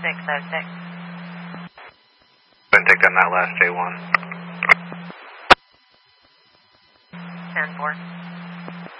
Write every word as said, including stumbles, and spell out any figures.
six oh six. Then take on that last J one. ten four.